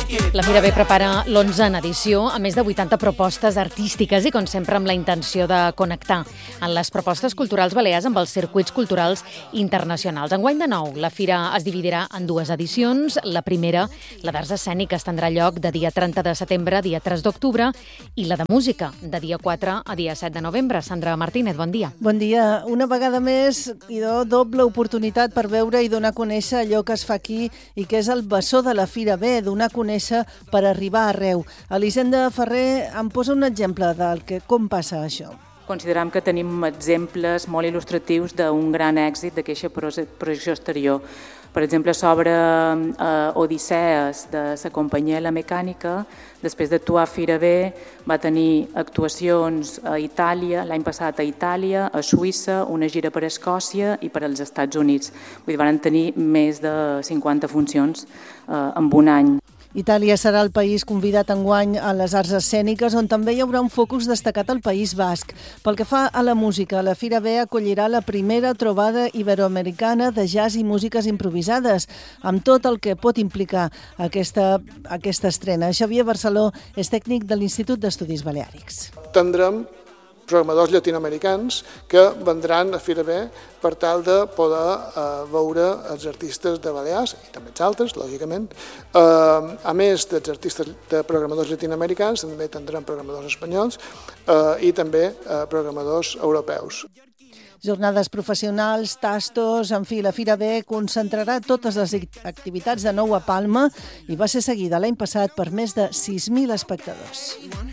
La Fira B prepara l'11a edició, a més de 80 propostes artístiques i, com sempre, amb la intenció de connectar en les propostes culturals balears amb els circuits culturals internacionals. Enguany, de nou, la Fira es dividirà en dues edicions. La primera, la d'arts escèniques, tindrà lloc de dia 30 de setembre a dia 3 d'octubre i la de música, de dia 4 a dia 7 de novembre. Sandra Martínez, bon dia. Bon dia. Una vegada més, doble oportunitat per veure i donar a conèixer allò que es fa aquí i que és el bessó de la Fira B, donar a conèixer per arribar arreu. Elisenda Ferrer em posa un exemple com passa això. Considerem que tenim exemples molt il·lustratius d'un gran èxit d'aquesta projecció exterior. Per exemple, s'obre Odissees de la companyia La Mecànica. Després d'actuar a Fira B, va tenir actuacions a Itàlia, l'any passat a Itàlia, a Suïssa, una gira per Escòcia i per als Estats Units. Vull dir, van tenir més de 50 funcions en un any. Itàlia serà el país convidat enguany a les arts escèniques, on també hi haurà un focus destacat al País Basc. Pel que fa a la música, la Fira B acollirà la primera trobada iberoamericana de jazz i músiques improvisades, amb tot el que pot implicar aquesta estrena. Xavier Barceló és tècnic de l'Institut d'Estudis Baleàrics. Tindrem programadors llatinoamericans que vendran a Fira B per tal de poder veure els artistes de Balears, i també els altres, lògicament. A més dels artistes de programadors llatinoamericans, també tindrem programadors espanyols i també programadors europeus. Jornades professionals, tastos, en fi, la Fira B concentrarà totes les activitats de nou a Palma i va ser seguida l'any passat per més de 6.000 espectadors.